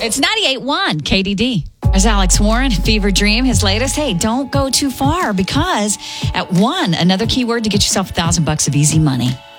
It's 98.1 KDD. There's Alex Warren, Fever Dream, his latest. Hey, don't go too far because at 1, another keyword to get yourself $1,000 of easy money.